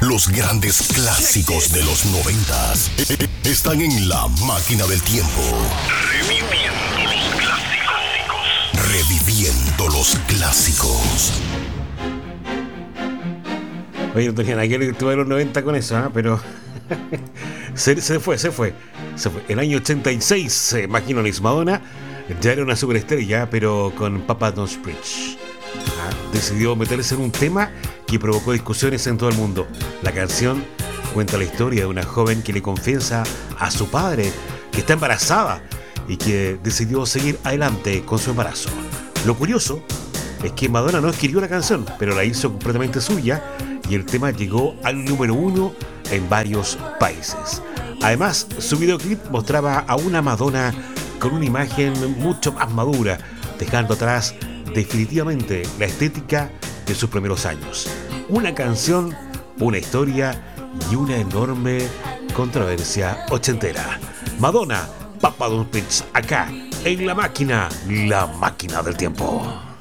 Los grandes clásicos de los 90s están en la máquina del tiempo. Reviviendo los clásicos. Oye, no tenía nada que ver de los 90 con eso, ¿eh? Pero se fue. El año 86, Imagine Madonna ya era una superestrella, pero con Papa Don't Preach. Decidió meterse en un tema que provocó discusiones en todo el mundo. La canción cuenta la historia de una joven que le confiesa a su padre que está embarazada y que decidió seguir adelante con su embarazo. Lo curioso es que Madonna no escribió la canción, pero la hizo completamente suya y el tema llegó al número 1 en varios países. Además, su videoclip mostraba a una Madonna con una imagen mucho más madura, dejando atrás definitivamente la estética de sus primeros años. Una canción, una historia y una enorme controversia ochentera. Madonna, Papa Don't Preach, acá en la máquina del tiempo.